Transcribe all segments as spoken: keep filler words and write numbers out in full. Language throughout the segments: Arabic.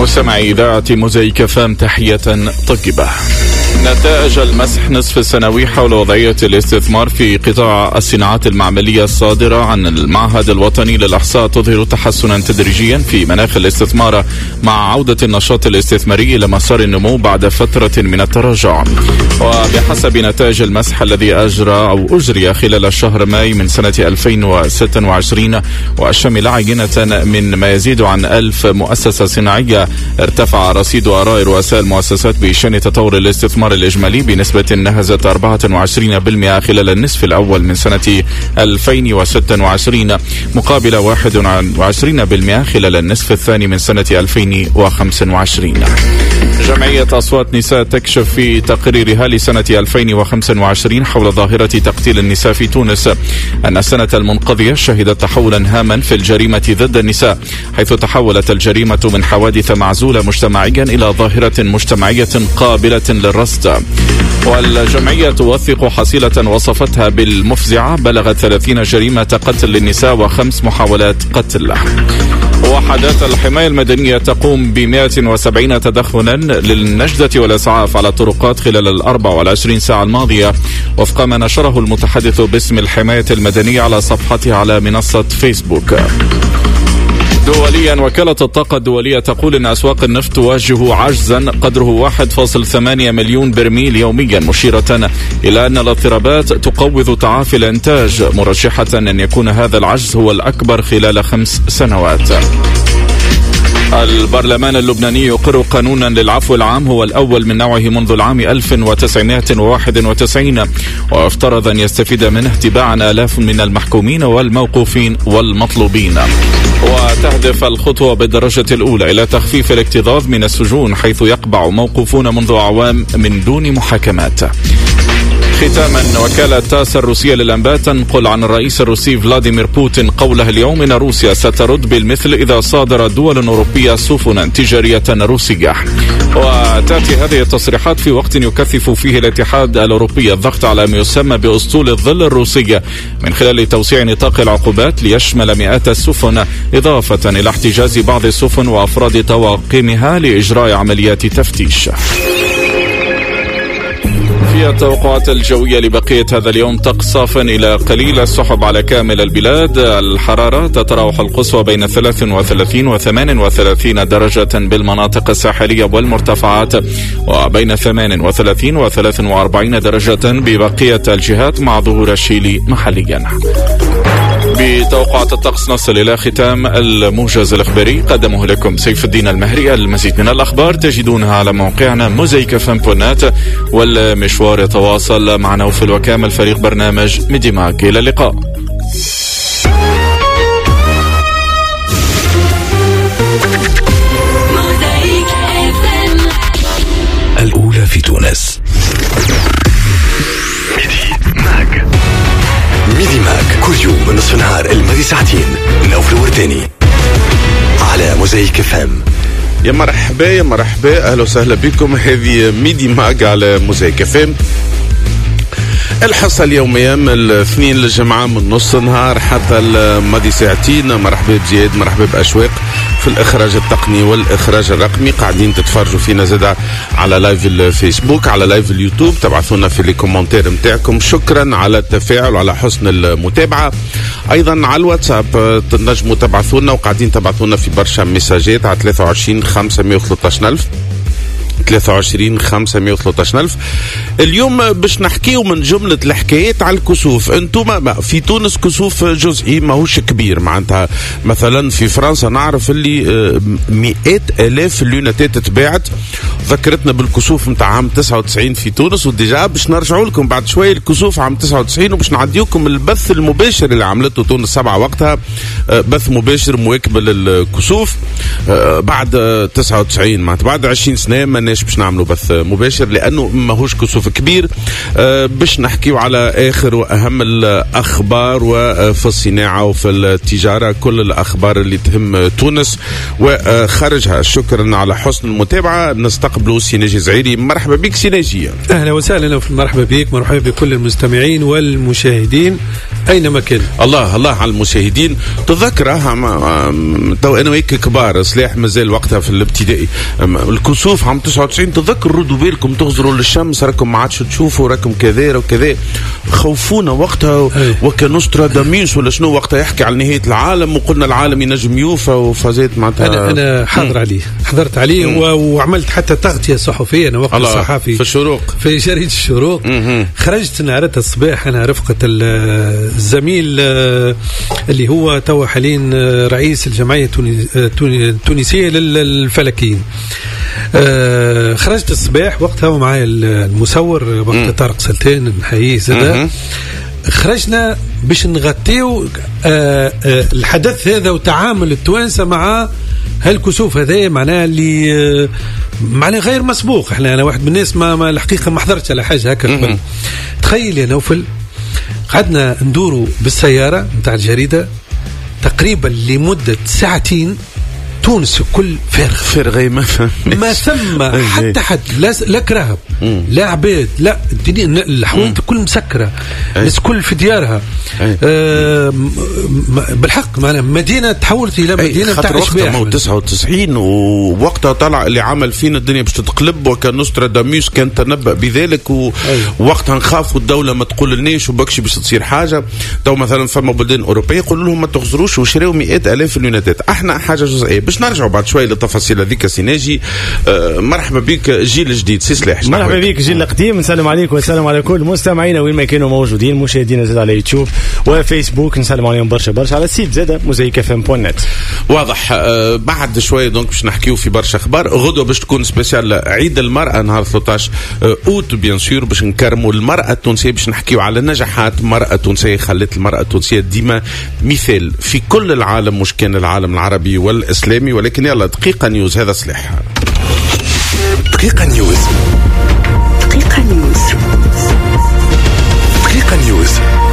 مستمعي إذاعة موزايك اف ام، تحية طيبة. نتائج المسح نصف السنوي حول وضعية الاستثمار في قطاع الصناعات المعملية الصادرة عن المعهد الوطني للإحصاء تظهر تحسنا تدريجيا في مناخ الاستثمار مع عودة النشاط الاستثماري إلى مسار النمو بعد فترة من التراجع. وبحسب نتائج المسح الذي أجرى أو أجري خلال شهر ماي من سنة ألفين وستة وعشرين وشمل عينة من ما يزيد عن ألف مؤسسة صناعية، ارتفع رصيد آراء رؤساء المؤسسات بشأن تطور الاستثمار الإجمالي بنسبة نهزت أربعة وعشرين بالمئة خلال النصف الأول من سنة ألفين وستة وعشرين مقابل واحد وعشرين بالمئة خلال النصف الثاني من سنة ألفين وخمسة وعشرين. جمعية أصوات نساء تكشف في تقريرها لسنة ألفين وخمسة وعشرين حول ظاهرة تقتيل النساء في تونس أن السنة المنقضية شهدت تحولا هاما في الجريمة ضد النساء، حيث تحولت الجريمة من حوادث معزولة مجتمعيا إلى ظاهرة مجتمعية قابلة للرصد. والجمعية توثق حصيلة وصفتها بالمفزعة بلغت ثلاثين جريمة قتل للنساء وخمس محاولات قتل. وحدات الحماية المدنية تقوم ب مئة وسبعين تدخلا للنجدة والإسعاف على الطرقات خلال الأربع والعشرين ساعة الماضية، وفق ما نشره المتحدث باسم الحماية المدنية على صفحته على منصة فيسبوك. دوليا، وكالة الطاقة الدولية تقول أن أسواق النفط تواجه عجزا قدره واحد فاصلة ثمانية مليون برميل يوميا، مشيرة إلى أن الاضطرابات تقوض تعافي الإنتاج، مرشحة أن يكون هذا العجز هو الأكبر خلال خمس سنوات. البرلمان اللبناني يقر قانونا للعفو العام هو الأول من نوعه منذ العام ألف وتسعمئة وواحد وتسعين، وافترض أن يستفيد منه تباعا آلاف من المحكومين والموقوفين والمطلوبين. وتهدف الخطوة بالدرجة الأولى إلى تخفيف الاكتظاظ من السجون، حيث يقبع موقوفون منذ أعوام من دون محاكمات. ختاما، وكالة تاس الروسية للأنباء تنقل عن الرئيس الروسي فلاديمير بوتين قوله اليوم إن روسيا سترد بالمثل إذا صادرت دول أوروبية سفنا تجارية روسية. وتأتي هذه التصريحات في وقت يكثف فيه الاتحاد الأوروبي الضغط على ما يسمى بأسطول الظل الروسية من خلال توسيع نطاق العقوبات ليشمل مئات السفن، إضافة إلى احتجاز بعض السفن وأفراد طواقمها لإجراء عمليات تفتيش. في التوقعات الجوية لبقية هذا اليوم، طقس صاف إلى قليل، السحب على كامل البلاد، الحرارة تتراوح القصوى بين ثلاث وثلاثين وثمان وثلاثين درجة بالمناطق الساحلية والمرتفعات، وبين ثمان وثلاثين وثلاث وأربعين درجة ببقية الجهات مع ظهور الشيل محليا. بتوقعات الطقس نصل إلى ختام الموجز الإخباري، قدمه لكم سيف الدين المهري. المزيد من الأخبار تجدونها على موقعنا موزايك اف ام دوت نت، والمشوار يتواصل معنا وفي الوكامل فريق برنامج ميديماك. إلى اللقاء. الأولى في تونس. ميدي ماك كل يوم من نصف النهار الماضي ساعتين نوف الورداني على موزايك اف ام. يا مرحبا يا مرحبا، اهلا وسهلا بكم. هذه ميدي ماك على موزايك اف ام، الحصة اليومية من الاثنين للجمعة من نص النهار حتى الماضي ساعتين. مرحبا بزياد، مرحبا بأشواق في الإخراج التقني والإخراج الرقمي. قاعدين تتفرجوا فينا زادة على لايف الفيسبوك، على لايف اليوتيوب، تبعثونا في الكومنتير متاعكم. شكرا على التفاعل وعلى حسن المتابعة. أيضا على الواتساب تنجموا تبعثونا، وقاعدين تبعثونا في برشا مساجات على ثلاثة وعشرين خمسمائة وثلاثة عشر ألف ثلاثة وعشرين خمسمائة وثلاثة عشر ألف. اليوم باش نحكيو من جملة الحكايات على الكسوف. انتم في تونس كسوف جزئي ماهوش كبير، معناتها مثلا في فرنسا نعرف اللي مئات الاف اللوناتات تباعت. ذكرتنا بالكسوف متاع عام تسعة وتسعين في تونس، وديجا باش نرجعوا لكم بعد شويه الكسوف عام تسعة وتسعين، وباش نعديوكم البث المباشر اللي عملته تونس سبعة وقتها، بث مباشر مواكب للكسوف بعد تسعة وتسعين، معناتها بعد عشرين سنه ما ماناش باش نعملوا بث مباشر لانه ماهوش كسوف كبير. أه باش نحكيو على اخر واهم الاخبار وفي الصناعه وفي التجاره، كل الاخبار اللي تهم تونس وخارجها. شكرا على حسن المتابعه. نستقبلوا سي ناجي زعيري. مرحبا بك سي ناجي. اهلا وسهلا. مرحبا بك، مرحبا بكل المستمعين والمشاهدين اينما كان. الله الله على المشاهدين. تذكر تو انا وياك كبار، صلاح مازال وقتها في الابتدائي الكسوف عام تسعة وتسعين. تذكر ردوا بالكم تغزروا للشمس، راكم ما عادش تشوفوا، راكم كذا وكذا. خوفونا وقتها وكنوستراداموس ولا شنو وقتها يحكي على نهايه العالم، وقلنا العالم ينجم يوفى وفازات معناتها. انا انا حاضر عليه، حضرت عليه وعملت حتى تغطيه صحفيه انا وقت الصحفي في الشروق، في جريده الشروق. خرجت نهارتها الصباح انا رفقه الزميل اللي هو تو حاليا رئيس الجمعيه التونسيه للفلكيين. خرجت الصباح وقتها ومعايا المصور وقت طارق سلطان نحييه زاده. خرجنا باش نغطيو الحدث هذا وتعامل التوانسه مع هالكسوف هذا، معناه اللي معناه غير مسبوق. احنا انا واحد من الناس ما, ما الحقيقه ما حضرتش على حاجه هكا قبل. تخيل يا نوفل، قعدنا ندوروا بالسياره نتاع الجريده تقريبا لمده ساعتين. تونس كل فارغ فارغ ما ما ثم حتى حد لا لا كرهب لا عباد لا الدنيا الحوانت كل مسكره، الناس كل في ديارها. آه بالحق معنا مدينه تحولت الى مدينه تاع اشباح. تسعة وتسعين ووقتها طلع اللي عمل فينا الدنيا باش تتقلب، وكان نوستراداموس كان تنبأ بذلك. ووقتها نخافوا الدوله ما تقول لناش وبكشي باش تصير حاجه. تو مثلا فما بلدان اوروبيه يقولوا لهم ما تخسروش وشراو مئات الاف اليونتات. احنا حاجه جزئيه. باش نرجعوا بعد شوي للتفاصيل هذيك سيناجي. آه مرحبا بك جيل جديد سي سلاح. مرحبا بك جيل القديم. نسلم عليكم والسلام على كل مستمعينا وين ما كانوا موجودين، مشاهدينا زاد على يوتيوب وفيسبوك. نسلم عليهم برشا برشا على السيت زاد موزايك اف ام بوان نت. واضح. آه بعد شوي دونك باش نحكيو في برشا اخبار. غدوه باش تكون سبيسيال عيد المراه نهار ثلاثة عشر اوت بيان سور، باش نكرموا المراه التونسيه، باش نحكيو على نجاحات مراه تونسيه خلت المراه التونسيه ديما مثال في كل العالم، مش كان العالم العربي والاسلامي. ولكن يلا دقيقه نيوز. هذا صلاح. دقيقه نيوز. دقيقه نيوز. دقيقه نيوز.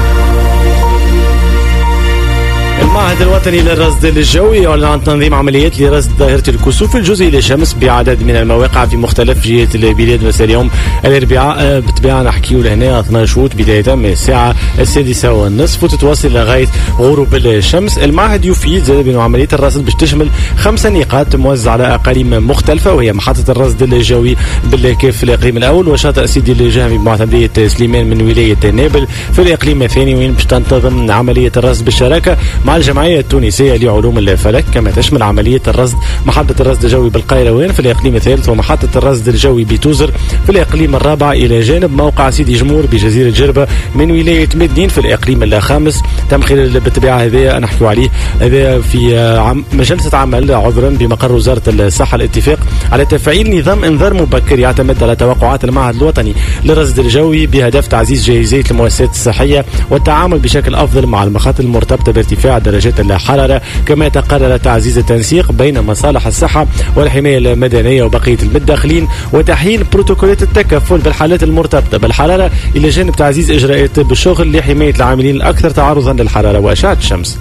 المعهد الوطني للرصد الجوي يعلن عن تنظيم عمليات لرصد ظاهرة الكسوف الجزئي للشمس بعدد من المواقع في مختلف جهات البلاد مساء اليوم الأربعاء. بالطبيعة نحكيو لهنا اثنا عشر بداية من الساعة السادسة والنصف وتتواصل لغاية غروب الشمس. المعهد يفيد زاد بأن عملية الرصد باش تشمل خمس نقاط موزعة على أقاليم مختلفة، وهي محطة الرصد الجوي بالكيف في الإقليم الأول، وشاطئ سيدي الجهمي بمعتمدية سليمان من ولاية نابل في الإقليم الثاني، وين باش تنتظم عملية الرصد بالشراكة مع الجمعية التونسية لعلوم الفلك. كما تشمل عملية الرصد محطة الرصد الجوي بالقيروان في الإقليم الثالث، ومحطة الرصد الجوي بتوزر في الإقليم الرابع، إلى جانب موقع سيدي جمور بجزيرة جربة من ولاية مدين في الإقليم الخامس. تم خلال بالطبيعة هذا نحكي عليه هذا في عم جلسة عمل عذرا بمقر وزارة الصحة الاتفاق على تفعيل نظام انذار مبكر يعتمد على توقعات المعهد الوطني للرصد الجوي بهدف تعزيز جاهزية المؤسسات الصحية والتعامل بشكل أفضل مع المخاطر المرتبطة بارتفاع درجات الحرارة. كما تقرر تعزيز التنسيق بين مصالح الصحة والحماية المدنية وبقية المتداخلين، وتحيين بروتوكولات التكفل بالحالات المرتبطة بالحرارة، إلى جانب تعزيز إجراءات بالشغل لحماية العاملين الأكثر تعرضا للحرارة وأشعة الشمس.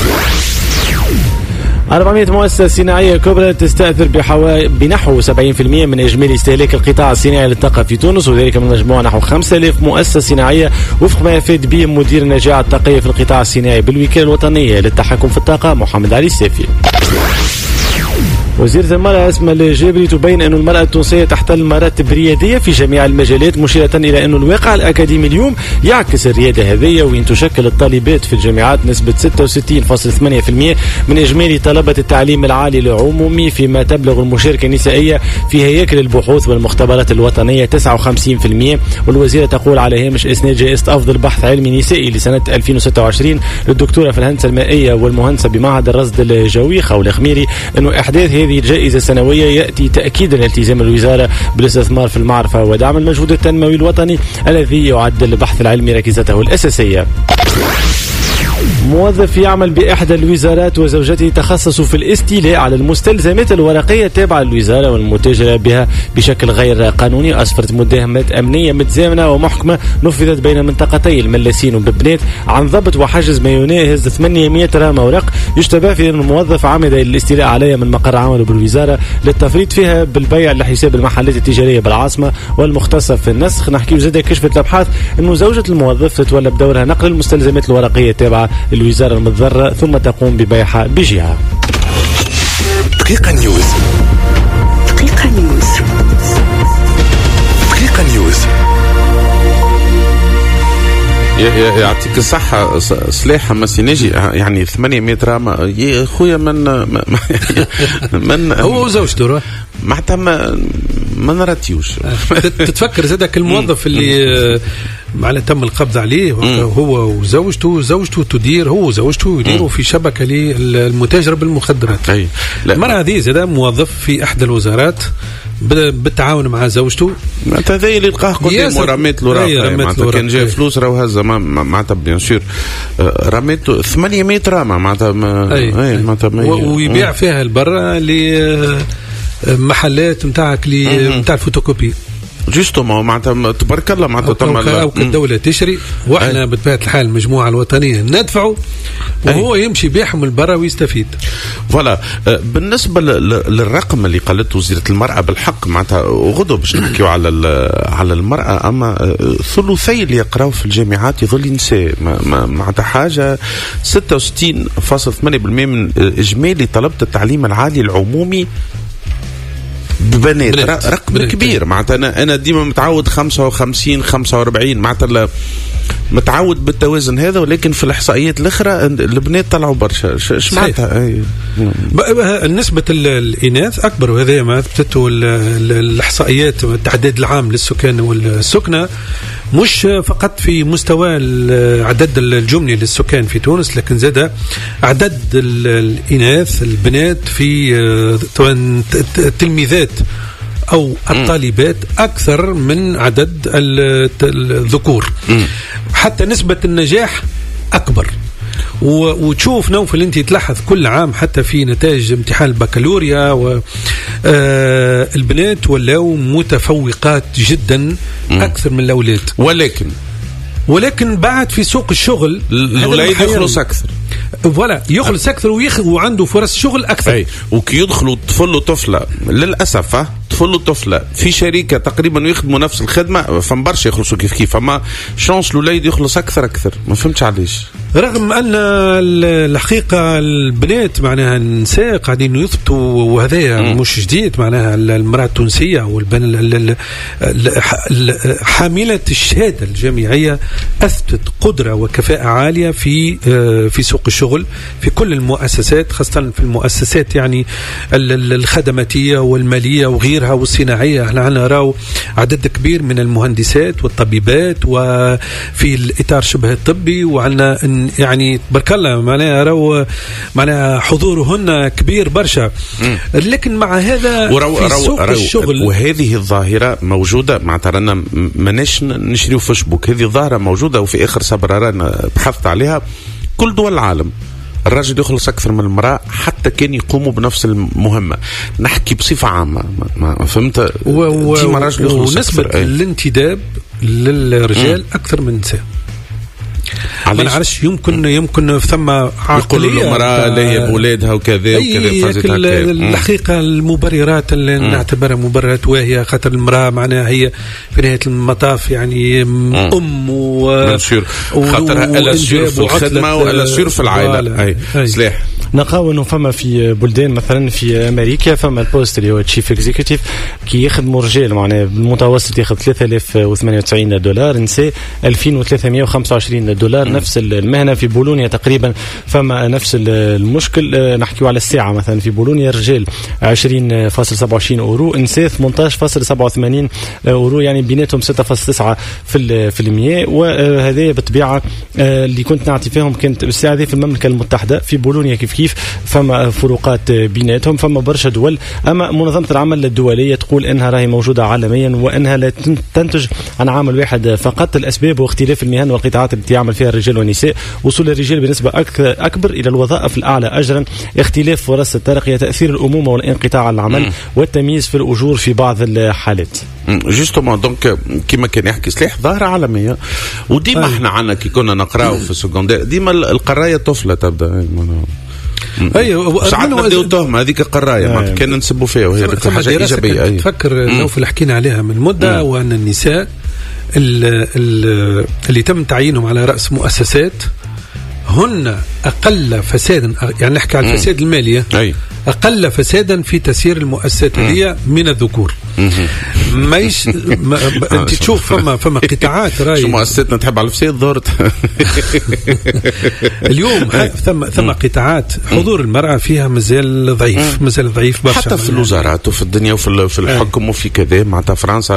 أربعمائة مؤسسة صناعية كبرى تستأثر بحو... بنحو سبعين بالمئة من إجمالي استهلاك القطاع الصناعي للطاقة في تونس، وذلك من مجموع نحو خمسة آلاف مؤسسة صناعية، وفق ما يفيد به مدير النجاعة الطاقية في القطاع الصناعي بالوكالة الوطنية للتحكم في الطاقة محمد علي السافي. وزيرة المرأة أسماء الجابري تبين أن المرأة التونسية تحتل مراتب ريادية في جميع المجالات، مشيرة إلى أن الواقع الأكاديمي اليوم يعكس الريادة هذه، وإن تشكل الطالبات في الجامعات نسبة ستة وستين فاصلة ثمانية بالمئة من إجمالي طلبة التعليم العالي العمومي، فيما تبلغ المشاركة النسائية في هياكل البحوث والمختبرات الوطنية تسعة وخمسين بالمئة. والوزيرة تقول على هامش إسناد جائزة أفضل بحث علمي نسائي لسنة ألفين وستة وعشرين للدكتورة في الهندسة المائية والمهندسة بمعهد الرصد الجوي خولة خميري أنه إحداث هذه الجائزة السنوية يأتي تأكيدا لالتزام الوزارة بالاستثمار في المعرفة ودعم المجهود التنموي الوطني الذي يعد البحث العلمي ركيزته الأساسية. موظف يعمل بإحدى الوزارات وزوجته تخصصوا في الاستيلاء على المستلزمات الورقية التابعة للوزارة والمتاجرة بها بشكل غير قانوني. أسفرت مداهمات أمنية متزامنة ومحكمة نفذت بين منطقتي الملاسين وببنات عن ضبط وحجز ما يناهز ثمانمائة رام أوراق يشتبه في أن الموظف عمد الاستيلاء عليها من مقر عمله بالوزارة للتفريط فيها بالبيع لحساب المحلات التجارية بالعاصمة والمختصة في النسخ. نحكي زاد كشفت الأبحاث أنه زوجة الموظف تتولى بدورها نقل المستلزمات الورقية التابعة للوزارة المتضررة ثم تقوم ببيعها بجهة. دقيقة نيوز. دقيقة نيوز. دقيقة نيوز. يعطيك الصحة سلاحة مسيناجي يعني ثمانمائة رام يا خويا من من هو وزوجته معناتها ما ما نراتيوش. تتفكر زادك الموظف اللي معناها تم القبض عليه هو وزوجته زوجته تدير هو وزوجته يديروا في شبكة للمتاجرة بالمخدرات. المرأة هذه زاد موظف في إحدى الوزارات بالتعاون مع زوجته. هذا اللي لقاه قدام ورميت له راه كان جاي فلوس راه هزه معناتها بيان سور رميت ثمانمائة رام معناتها معناتها ويبيع فيها البرة لمحلات نتاعك نتاع الفوتوكوبي جوستومون معناتها تبارك الله معناتها تم او كالدوله تشري واحنا بطبيعه الحال المجموعه الوطنيه ندفعوا وهو أي. يمشي بيحمل برا ويستفيد. فوالا بالنسبه للرقم اللي قالته وزيره المراه بالحق معناتها غدو باش نحكيو على على المراه اما ثلثي اللي يقراو في الجامعات يظل نساء معناتها حاجه ستة وستين فاصلة ثمانية بالمئة من اجمالي طلبه التعليم العالي العمومي ببنات. رقم بنات. كبير معناتها انا انا ديما متعود خمسة وخمسين خمسة وأربعين معناتها متعود بالتوازن هذا ولكن في الاحصائيات الاخرى البنات طلعوا برشا. ايش معناتها نسبه الاناث اكبر وهذا ما اثبتته الاحصائيات والتعداد العام للسكان والسكنه مش فقط في مستوى العدد الجملي للسكان في تونس لكن زاد عدد الإناث البنات في التلميذات أو الطالبات أكثر من عدد الذكور. حتى نسبة النجاح أكبر. وتشوف نوفل انت تلاحظ كل عام حتى في نتائج امتحان البكالوريا والبنات ولاو متفوقات جدا اكثر من الاولاد ولكن ولكن بعد في سوق الشغل الولاد يخلص اكثر ولا يخلص اكثر وعنده فرص شغل اكثر. أي. وكي يدخلوا طفل وطفله للاسف طفل وطفله في شركه تقريبا يخدموا نفس الخدمه فمبرش يخلصوا كيف كيف فما شانس الولاد يخلص اكثر اكثر ما فهمتش علاش رغم ان الحقيقه البنات معناها النساء قاعدين يثبتوا وهذا مش جديد معناها المراه التونسيه والبن حامله الشهاده الجامعيه اثبتت قدره وكفاءه عاليه في في سوق الشغل في كل المؤسسات خاصه في المؤسسات يعني الخدماتيه والماليه وغيرها والصناعيه. احنا نراو عدد كبير من المهندسات والطبيبات وفي الاطار شبه الطبي وعندنا يعني تبارك الله معناها راهو معناها حضورهن كبير برشا. لكن مع هذا ورو في رو سوق رو الشغل وهذه الظاهره موجوده معناتها رانا ماناش نشريو فيسبوك هذه ظاهره موجوده وفي اخر صبر رانا بحثت عليها كل دول العالم الرجل يخلص أكثر من المرأة حتى كان يقوموا بنفس المهمة. نحكي بصفة عامة ما فهمت و... و... ونسبة الانتداب للرجال أكثر من النساء. ما نعرفش يمكن يمكن ثم يقولوا المرأة اللي هي بولادها وكذا وكذا. الحقيقة المبررات اللي م. نعتبرها مبررات واهية خاطر المرأة معناها هي في نهاية المطاف يعني م. أم و خاطرها ألا سير في الخدمة وألا سير في العائلة. أي أي. سلاح نلقاو انه فما في بلدان مثلا في امريكا فما البوست اللي هو تشيف اكزيكتيف كي يخدموا رجال معناها بالمتوسط ياخذ ثلاثة آلاف وثمانية وتسعين دولار نساء ألفين وثلاثمائة وخمسة وعشرين دولار. م. نفس المهنه في بولونيا تقريبا فما نفس المشكل. نحكيو على الساعه مثلا في بولونيا الرجال عشرين فاصلة سبعة وعشرين اورو نساء ثمانية عشر فاصلة سبعة وثمانين اورو يعني بيناتهم ستة فاصلة تسعة في في المية. وهذا بالطبيعه اللي كنت نعطي فيهم كانت الساعه دي في المملكه المتحده في بولونيا كيف كيف فما فروقات بيناتهم فما برشا دول. اما منظمه العمل الدوليه تقول انها راهي موجوده عالميا وانها لا تنتج عن عامل واحد فقط. الاسباب واختلاف المهن والقطاعات التي يعمل فيها الرجال والنساء، وصول الرجال بنسبة أكثر أكبر إلى الوظائف الأعلى أجرا، اختلاف فرص الترقية، تأثير الأمومة والانقطاع عن العمل، والتمييز في الأجور في بعض الحالات. جوستومون دونك كما كان يحكي سلاح ظاهرة عالمية، وديما احنا عنا كي كنا نقراو في السكوندير ديما القراية طفلة تبدا. ايوه ساعات نبداو تهمه هذيك القرايه ما كان نسبوا فيها وهي حاجه ايجابيه. أيه. تفكر لو في حكينا عليها من مده، وان النساء اللي تم تعيينهم على راس مؤسسات هن اقل فسادا، يعني نحكي على الفساد المالي، أي. اقل فسادا في تسيير المؤسسات هذه من الذكور. مايش ما انت تشوف فما فما قطاعات راي شو مؤسستنا تحب على الفساد ضرت اليوم ثم ثم قطاعات حضور المرأة فيها مازال ضعيف، مازال ضعيف برشا، حتى في الوزارات وفي الدنيا وفي في الحكم وفي كذا. معناتها فرنسا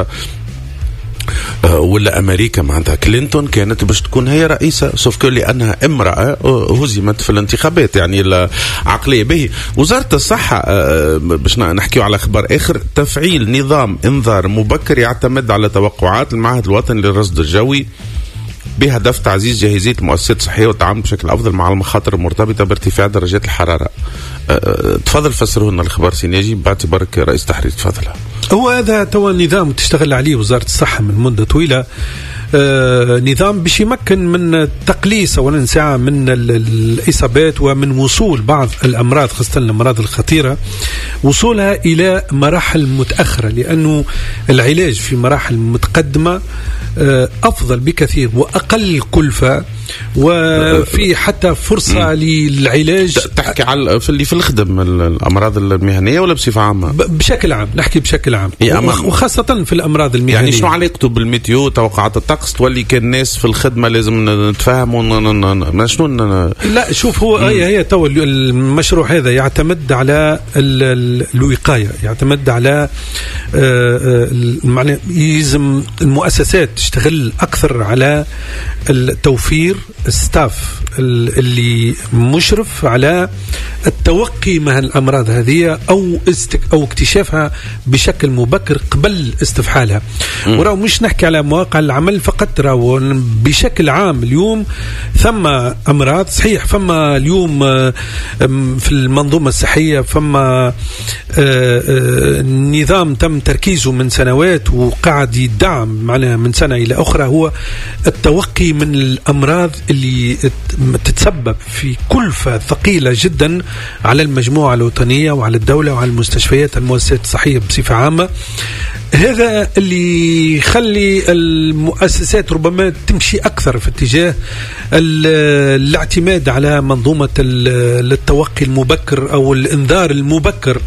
ولا أمريكا معناتها كلينتون كانت باش تكون هي رئيسة، سوف كو لأنها امرأة هزمت في الانتخابات. يعني العقلية به. وزارة الصحة باش نحكيو على خبر آخر، تفعيل نظام إنذار مبكر يعتمد على توقعات المعهد الوطني للرصد الجوي بهدف تعزيز جاهزية المؤسسات الصحية والتعامل بشكل أفضل مع المخاطر المرتبطة بارتفاع درجات الحرارة. تفضل فسروا لنا الخبر سيناجي باعتبارك رئيس تحرير. تفضل. هو هذا توا النظام تشتغل عليه وزارة الصحة من مدة طويلة، آه نظام باش يمكن من تقليص أولا ساعة من الإصابات ومن وصول بعض الأمراض خاصة الأمراض الخطيرة وصولها إلى مراحل متأخرة، لأنه العلاج في مراحل متقدمة آه أفضل بكثير وأقل كلفة، وفي حتى فرصة للعلاج. تحكي على في اللي في الخدم الأمراض المهنية ولا بصفة عامة؟ بشكل عام نحكي بشكل عام، وخاصة في الأمراض المهنية. يعني شنو علاقته بالميتيو توقعات الطقس تولي كان الناس في الخدمة لازم نتفاهموا شنو؟ لا شوف هو هي هي تو المشروع هذا يعتمد على الوقاية، يعتمد على معنى يلزم المؤسسات تشتغل أكثر على التوفير ستاف اللي مشرف على التوقي مع الأمراض هذه أو استك أو اكتشافها بشكل مبكر قبل استفحالها. وراه مش نحكي على مواقع العمل فقط، راهو بشكل عام اليوم ثم أمراض صحيح، فما اليوم في المنظومة الصحية فما نظام تم تركيزه من سنوات وقاعد يدعم معناها من سنة إلى أخرى، هو التوقي من الأمراض اللي تتسبب في كلفة ثقيلة جدا على المجموعة الوطنية وعلى الدولة وعلى المستشفيات المؤسسات الصحية بصفة عامة. هذا اللي يخلي المؤسسات ربما تمشي أكثر في اتجاه الاعتماد على منظومة التوقي المبكر أو الإنذار المبكر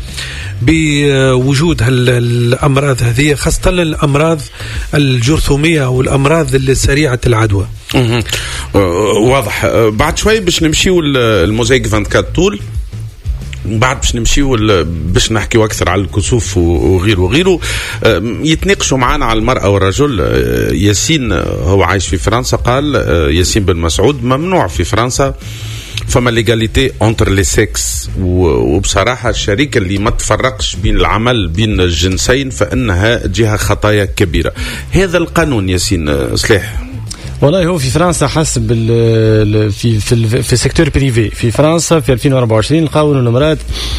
بوجود الأمراض هذه، خاصة الأمراض الجرثومية أو الأمراض السريعة العدوى. واضح. بعد شوي باش نمشيو الموزايك أربعة وعشرين طول، بعد باش نمشيو باش نحكيو اكثر على الكسوف وغيره وغيره. يتناقشوا معنا على المرأة والرجل. ياسين هو عايش في فرنسا، قال ياسين بن مسعود ممنوع في فرنسا فما ليغاليتي اونتر لي سكس، وبصراحة الشركة اللي ما تفرقش بين العمل بين الجنسين فإنها جهة خطايا كبيرة. هذا القانون ياسين صلاح والله هو في فرنسا حسب في في في السيكتور بريفي في فرنسا في ألفين وأربعة وعشرين لقاو انه المرأة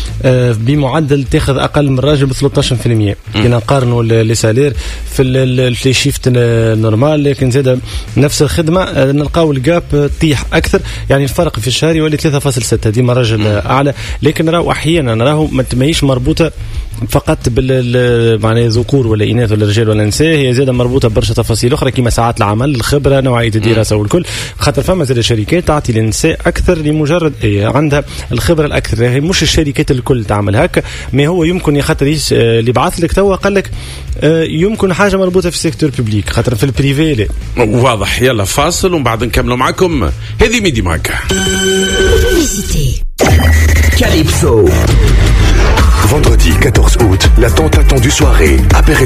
بمعدل تاخذ اقل من الراجل ب ثلاثة عشر بالمئة كنا نقارنوا لي سالير في الفلي شيفت نورمال، لكن زاد نفس الخدمه نلقاو الجاب تطيح اكثر، يعني الفرق في الشهر يولي ثلاثة فاصلة ستة ديما الراجل اعلى. لكن راهو احيانا راهو ما تميش مربوطه فقط بال معناها ذكور ولا اناث ولا رجال ولا نساء، هي زاده مربوطه برشا تفاصيل اخرى كما ساعات العمل، الخبره، نوعيه الدراسه والكل. خاطر فما زاد شركات تعطي للنساء اكثر لمجرد إيه عندها الخبره الاكثر، هي مش الشركات الكل تعمل هكا، ما هو يمكن يا خاطر اللي بعث لك توا قال لك يمكن حاجه مربوطه في السيكتور بوبليك، خاطر في البريفي لا. واضح. يلا فاصل ومن بعد نكملوا معكم. هذه ميدي ماكا Calypso. Vendredi quatorze août, la tant attendue soirée apéritif